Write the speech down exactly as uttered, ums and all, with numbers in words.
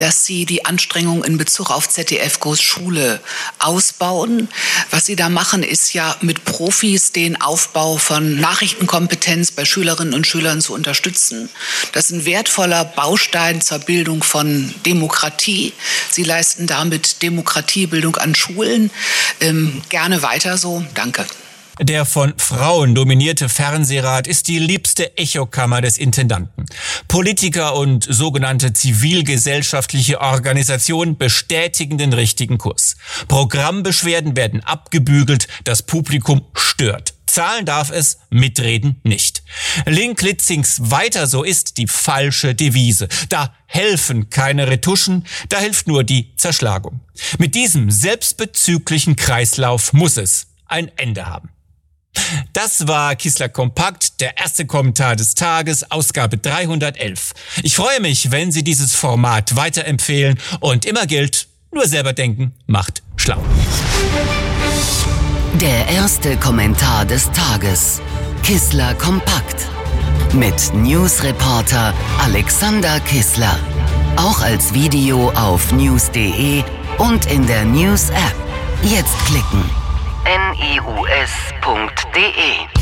dass Sie die Anstrengungen in Bezug auf Z D F-Kurs Schule ausbauen. Was Sie da machen, ist ja mit Profis den Aufbau von Nachrichtenkompetenz bei Schülerinnen und Schülern zu unterstützen. Das ist ein wertvoller Baustein zur Bildung von Demokratie. Sie leisten damit Demokratiebildung an Schulen. Ähm, gerne weiter so. Danke. Der von Frauen dominierte Fernsehrat ist die liebste Echokammer des Intendanten. Politiker und sogenannte zivilgesellschaftliche Organisationen bestätigen den richtigen Kurs. Programmbeschwerden werden abgebügelt, das Publikum stört. Zahlen darf es, mitreden nicht. Link Litzings "Weiter so" ist die falsche Devise. Da helfen keine Retuschen, da hilft nur die Zerschlagung. Mit diesem selbstbezüglichen Kreislauf muss es ein Ende haben. Das war Kissler Kompakt, der erste Kommentar des Tages, Ausgabe dreihundertelf. Ich freue mich, wenn Sie dieses Format weiterempfehlen und immer gilt, nur selber denken macht schlau. Der erste Kommentar des Tages, Kissler Kompakt, mit Newsreporter Alexander Kissler. Auch als Video auf news punkt de und in der News-App. Jetzt klicken. news punkt de